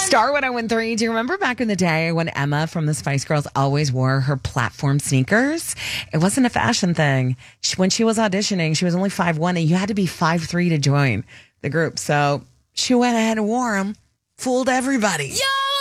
Star 1013. Do you remember back in the day when Emma from the Spice Girls always wore her platform sneakers? It wasn't a fashion thing. When she was auditioning, she was only 5'1", and you had to be 5'3" to join the group. So she went ahead and wore them, fooled everybody. Yo!